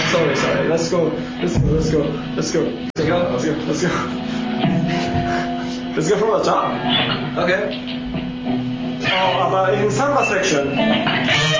Sorry. Let's go. Let's go from the top. Okay. But in samba section,